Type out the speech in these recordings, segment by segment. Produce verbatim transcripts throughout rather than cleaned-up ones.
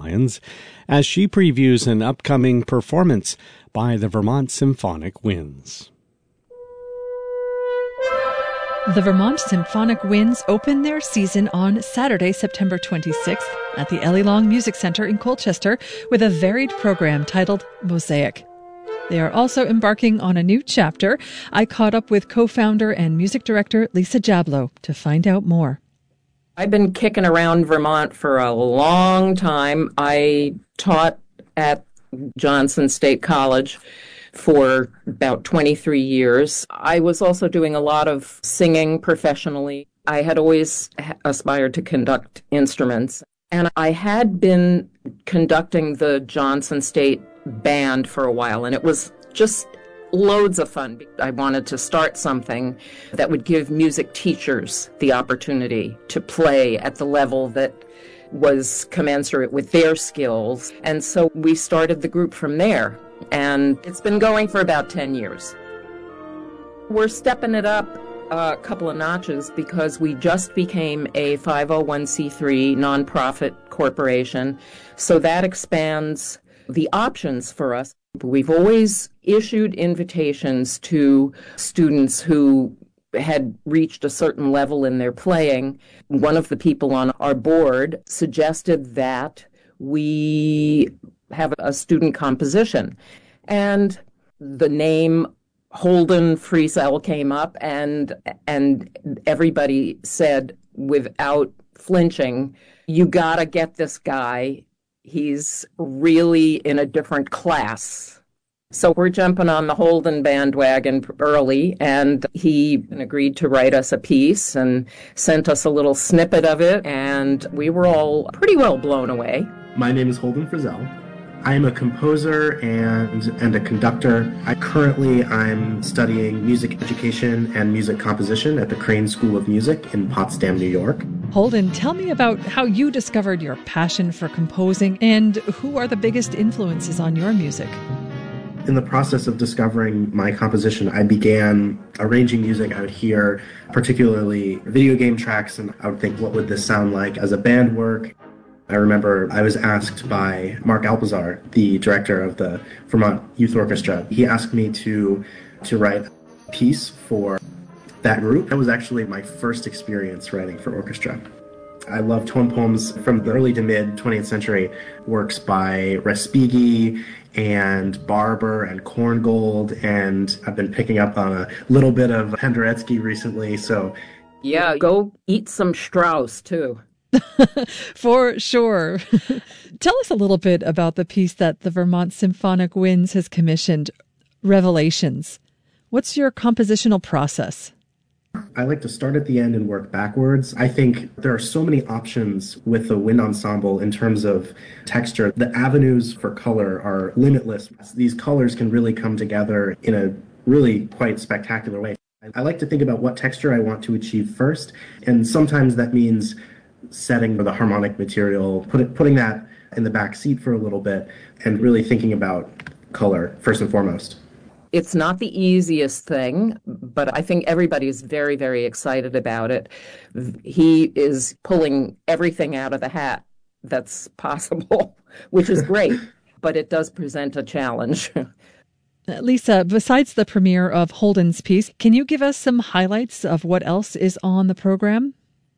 Lions as she previews an upcoming performance by the Vermont Symphonic Winds. The Vermont Symphonic Winds open their season on Saturday, September twenty-sixth at the Ellie Long Music Center in Colchester with a varied program titled Mosaic. They are also embarking on a new chapter. I caught up with co-founder and music director Lisa Jablow to find out more. I've been kicking around Vermont for a long time. I taught at Johnson State College for about twenty-three years. I was also doing a lot of singing professionally. I had always aspired to conduct instruments, and I had been conducting the Johnson State Band for a while, and it was just loads of fun. I wanted to start something that would give music teachers the opportunity to play at the level that was commensurate with their skills. And so we started the group from there, and it's been going for about ten years. We're stepping it up a couple of notches because we just became a five oh one c three nonprofit corporation, so that expands the options for us. We've always issued invitations to students who had reached a certain level in their playing. One of the people on our board suggested that we have a student composition. And the name Holden Friesel came up, and and everybody said without flinching, you gotta get this guy. He's really in a different class. So we're jumping on the Holden bandwagon early, and he agreed to write us a piece and sent us a little snippet of it, and we were all pretty well blown away. My name is Holden Friesel. I am a composer and and a conductor. I currently I'm studying music education and music composition at the Crane School of Music in Potsdam, New York. Holden, tell me about how you discovered your passion for composing and who are the biggest influences on your music. In the process of discovering my composition, I began arranging music. I would hear particularly video game tracks, and I would think, what would this sound like as a band work? I remember I was asked by Mark Alpizar, the director of the Vermont Youth Orchestra. He asked me to to write a piece for that group. That was actually my first experience writing for orchestra. I love tone poems from the early to mid twentieth century, works by Respighi and Barber and Korngold, and I've been picking up on a little bit of Penderecki recently. So, yeah, go eat some Strauss too. For sure. Tell us a little bit about the piece that the Vermont Symphonic Winds has commissioned, Revelations. What's your compositional process? I like to start at the end and work backwards. I think there are so many options with the wind ensemble in terms of texture. The avenues for color are limitless. These colors can really come together in a really quite spectacular way. I like to think about what texture I want to achieve first, and sometimes that means setting the harmonic material, put it, putting that in the back seat for a little bit, and really thinking about color first and foremost. It's not the easiest thing, but I think everybody is very, very excited about it. He is pulling everything out of the hat that's possible, which is great, but it does present a challenge. Lisa, besides the premiere of Holden's piece, can you give us some highlights of what else is on the program?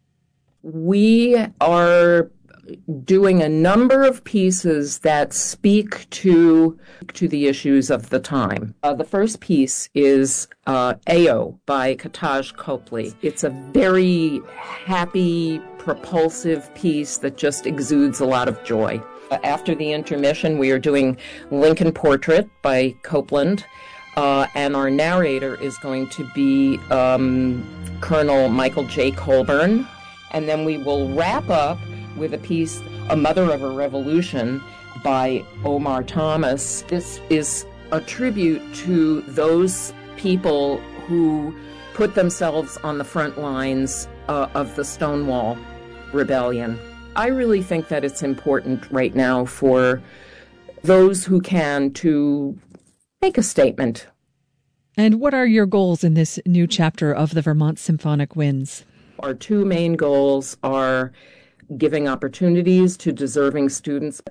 We are doing a number of pieces that speak to to the issues of the time. Uh, the first piece is uh, Ao by Kataj Copley. It's a very happy, propulsive piece that just exudes a lot of joy. Uh, after the intermission, we are doing Lincoln Portrait by Copland, uh, and our narrator is going to be um, Colonel Michael J. Colburn. And then we will wrap up with a piece, A Mother of a Revolution by Omar Thomas. This is a tribute to those people who put themselves on the front lines uh, of the Stonewall Rebellion. I really think that it's important right now for those who can to make a statement. And what are your goals in this new chapter of the Vermont Symphonic Winds? Our two main goals are giving opportunities to deserving students